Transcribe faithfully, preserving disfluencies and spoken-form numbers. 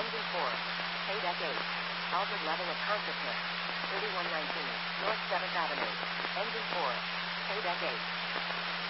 Engine four. Paydeck eight. Altered level of consciousness. thirty-one nineteen. North seventh Avenue. Engine four. Paydeck eight.